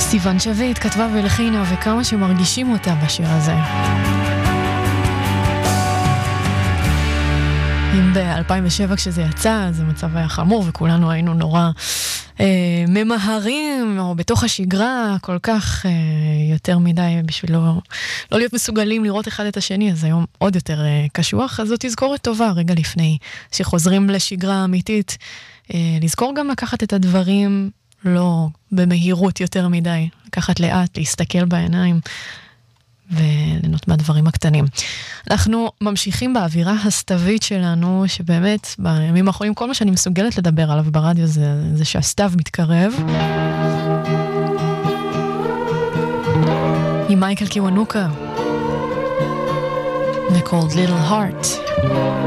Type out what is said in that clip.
סיוון שביט כתבה והלחינה, וכמה שמרגישים אותה בשיר הזה. אם ב-2007 כשזה יצא, אז המצב היה חמור, וכולנו היינו נורא ממהרים, או בתוך השגרה, כל כך יותר מדי בשביל לא להיות מסוגלים לראות אחד את השני, אז היום עוד יותר קשוח. אז זאת תזכורת טובה רגע לפני שחוזרים לשגרה אמיתית, לזכור גם לקחת את הדברים לא במהירות יותר מדי, לקחת לאט, להסתכל בעיניים וליהנות מהדברים הקטנים. אנחנו ממשיכים באווירה הסתווית שלנו, שבאמת בימים האחרונים כל מה שאני מסוגלת לדבר עליו ברדיו זה שהסתיו מתקרב. עם מייקל קיוונוקה, The Cold Little Heart.